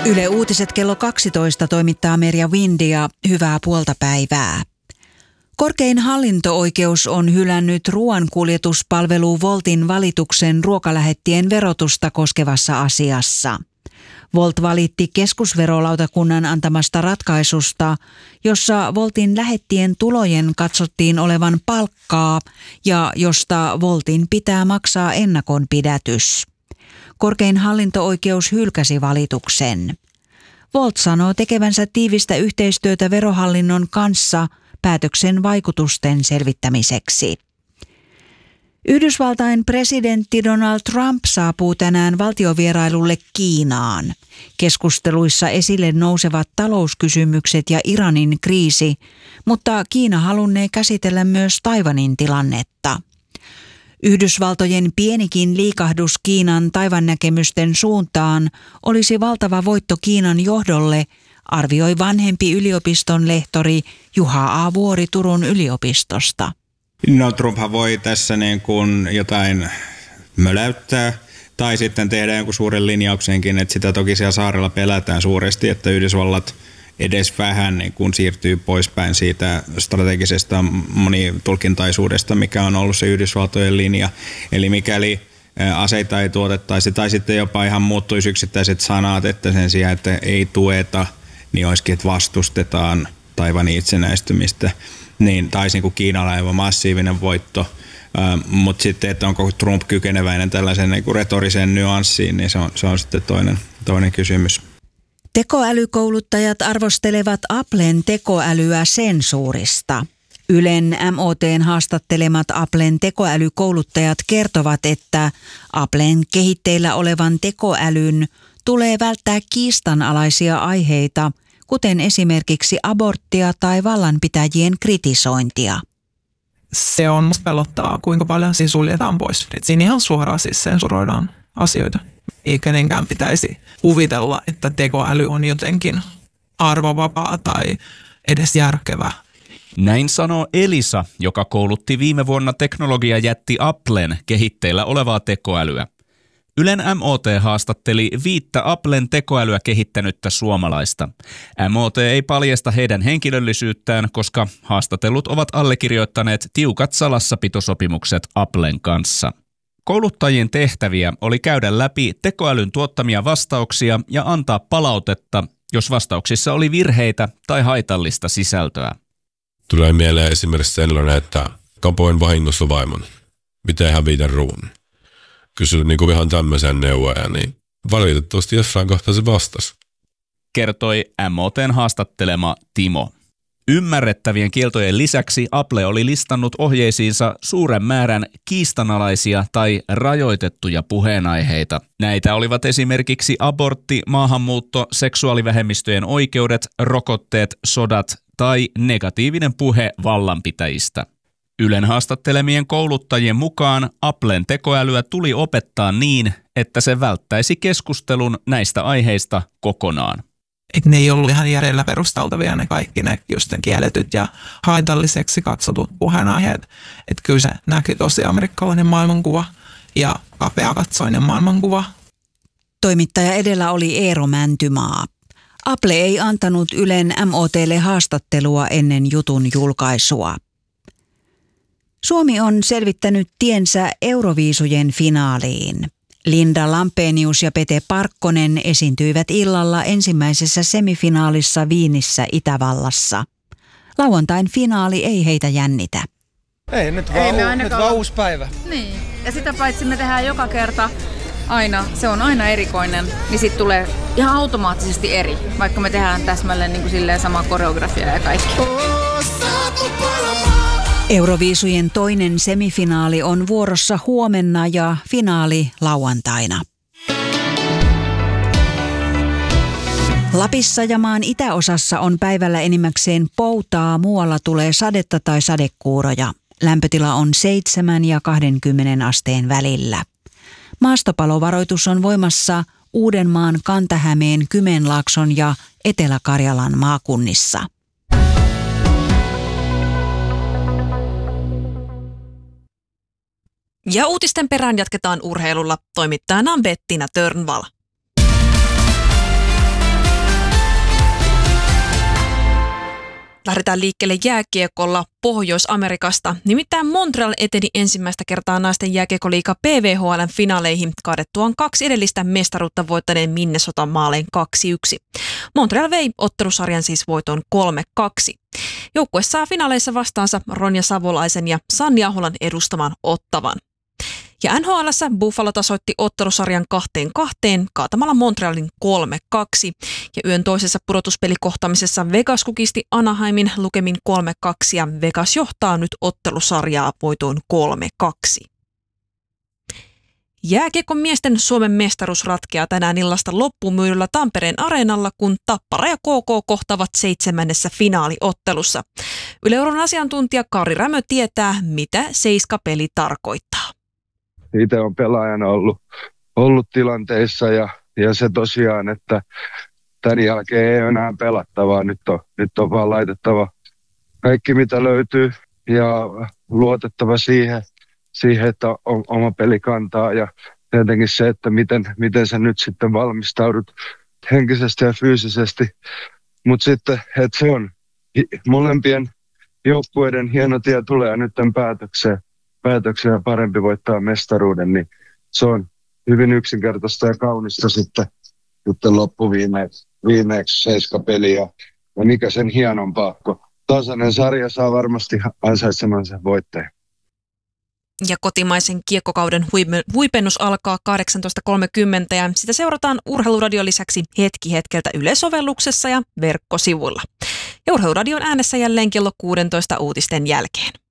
Yle Uutiset kello 12 toimittaa Merja Windia. Hyvää puolta päivää. Korkein hallinto-oikeus on hylännyt ruoankuljetuspalvelu Woltin valituksen ruokalähettien verotusta koskevassa asiassa. Wolt valitti keskusverolautakunnan antamasta ratkaisusta, jossa Woltin lähettien tulojen katsottiin olevan palkkaa ja josta Woltin pitää maksaa ennakonpidätys. Korkein hallinto-oikeus hylkäsi valituksen. Wolt sanoo tekevänsä tiivistä yhteistyötä verohallinnon kanssa päätöksen vaikutusten selvittämiseksi. Yhdysvaltain presidentti Donald Trump saapuu tänään valtiovierailulle Kiinaan. Keskusteluissa esille nousevat talouskysymykset ja Iranin kriisi, mutta Kiina halunnee käsitellä myös Taiwanin tilannetta. Yhdysvaltojen pienikin liikahdus Kiinan Taiwan-näkemysten suuntaan olisi valtava voitto Kiinan johdolle, arvioi vanhempi yliopiston lehtori Juha A. Vuori Turun yliopistosta. No Trumphan voi tässä niin kuin jotain möläyttää tai sitten tehdä jonkun suuren linjauksenkin, että sitä toki siellä saarella pelätään suuresti, että Yhdysvallat edes vähän niin kuin siirtyy poispäin siitä strategisesta monitulkintaisuudesta, mikä on ollut se Yhdysvaltojen linja. Eli mikäli aseita ei tuotettaisi tai sitten jopa ihan muuttuisi yksittäiset sanat, että sen sijaan, että ei tueta, niin olisikin, että vastustetaan Taiwanin itsenäistymistä. Niin taisi niin Kiinalla aivan massiivinen voitto, mutta sitten, että onko Trump kykeneväinen tällaisen niin retoriseen nyanssiin, niin se on sitten toinen kysymys. Tekoälykouluttajat arvostelevat Applen tekoälyä sensuurista. Ylen MOT:n haastattelemat Applen tekoälykouluttajat kertovat, että Applen kehitteillä olevan tekoälyn tulee välttää kiistanalaisia aiheita, kuten esimerkiksi aborttia tai vallanpitäjien kritisointia. Se on musta pelottavaa, kuinka paljon siinä suljetaan pois. Siinä ihan suoraan siis sensuroidaan asioita. Ei kenenkään pitäisi kuvitella, että tekoäly on jotenkin arvovapaa tai edes järkevää. Näin sanoo Elisa, joka koulutti viime vuonna teknologiajätti Applen kehitteillä olevaa tekoälyä. Ylen MOT haastatteli 5 Applen tekoälyä kehittänyttä suomalaista. MOT ei paljasta heidän henkilöllisyyttään, koska haastatellut ovat allekirjoittaneet tiukat salassapitosopimukset Applen kanssa. Kouluttajien tehtäviä oli käydä läpi tekoälyn tuottamia vastauksia ja antaa palautetta, jos vastauksissa oli virheitä tai haitallista sisältöä. Tulee mieleen esimerkiksi sellainen, että kapoin vahingossa vaimon. Miten hävitä ruun? Kysyin niin ihan tämmöisen neuvoja, niin valitettavasti jossain kohtaa se vastasi. Kertoi MOT:n haastattelema Timo. Ymmärrettävien kieltojen lisäksi Apple oli listannut ohjeisiinsa suuren määrän kiistanalaisia tai rajoitettuja puheenaiheita. Näitä olivat esimerkiksi abortti, maahanmuutto, seksuaalivähemmistöjen oikeudet, rokotteet, sodat tai negatiivinen puhe vallanpitäjistä. Ylen haastattelemien kouluttajien mukaan Applen tekoälyä tuli opettaa niin, että se välttäisi keskustelun näistä aiheista kokonaan. Että ne ei ollut ihan järjellä perusteltavia ne kaikki ne just kielletyt ja haitalliseksi katsotut puheenaiheet. Että kyllä se näki tosi amerikkalainen maailmankuva ja kapeakatsoinen maailmankuva. Toimittaja edellä oli Eero Mäntymaa. Apple ei antanut Ylen MOT:lle haastattelua ennen jutun julkaisua. Suomi on selvittänyt tiensä Euroviisujen finaaliin. Linda Lampenius ja Pete Parkkonen esiintyivät illalla ensimmäisessä semifinaalissa Viinissä Itävallassa. Lauantain finaali ei heitä jännitä. Ei, nyt vaan uusi päivä. Niin, ja sitä paitsi me tehdään joka kerta aina, se on aina erikoinen, niin sit tulee ihan automaattisesti eri, vaikka me tehdään täsmälleen niin kuin silleen sama koreografia ja kaikki. Euroviisujen toinen semifinaali on vuorossa huomenna ja finaali lauantaina. Lapissa ja maan itäosassa on päivällä enimmäkseen poutaa, muualla tulee sadetta tai sadekuuroja. Lämpötila on 7 ja 20 asteen välillä. Maastopalovaroitus on voimassa Uudenmaan, Kanta-Hämeen, Kymenlaakson ja Etelä-Karjalan maakunnissa. Ja uutisten perään jatketaan urheilulla. Toimittajana on Bettina Törnvall. Lähdetään liikkeelle jääkiekolla Pohjois-Amerikasta. Nimittäin Montreal eteni ensimmäistä kertaa naisten jääkiekoliiga PVHL:n finaaleihin kaadettuaan 2 edellistä mestaruutta voittaneen Minnesotan maalein 2-1. Montreal vei ottelusarjan siis voitoon 3-2. Joukkue saa finaaleissa vastaansa Ronja Savolaisen ja Sanni Aholan edustaman Ottavan. Ja NHL:ssä Buffalo tasoitti ottelusarjan 2-2 kaatamalla Montrealin 3-2. Ja yön toisessa pudotuspelikohtamisessa Vegas kukisti Anaheimin lukemin 3-2 ja Vegas johtaa nyt ottelusarjaa voitoon 3-2. Jääkiekon miesten Suomen mestaruus ratkeaa tänään illasta loppumyydyllä Tampereen areenalla, kun Tappara ja KK kohtaavat 7. finaaliottelussa. Yle Euron asiantuntija Kari Rämö tietää, mitä seiskapeli tarkoittaa. Itse on pelaajana ollut tilanteissa ja se tosiaan, että tämän jälkeen ei ole enää pelattavaa. Nyt on vaan laitettava kaikki mitä löytyy ja luotettava siihen että oma peli kantaa ja tietenkin se, että miten sä nyt sitten valmistaudut henkisesti ja fyysisesti. Mutta sitten, että se on molempien joukkueiden hieno tie tulee nyt päätökseen ja parempi voittaa mestaruuden, niin se on hyvin yksinkertaista ja kaunista sitten loppuviimeeksi seiskapeli ja mikä sen hienompaa, kun tasainen sarja saa varmasti ansaitsemansa voittajan. Ja kotimaisen kiekkokauden huipennus alkaa 18.30 ja sitä seurataan Urheiluradion lisäksi hetki hetkeltä Yle-sovelluksessa ja verkkosivuilla. Ja Urheiluradion äänessä jälleen kello 16 uutisten jälkeen.